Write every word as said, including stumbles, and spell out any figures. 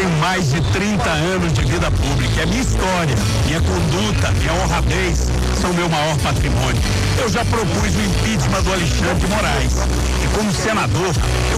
tenho mais de trinta anos de vida pública. É minha história, minha conduta, minha honradez são meu maior patrimônio. Eu já propus o impeachment do Alexandre de Moraes. E como senador, eu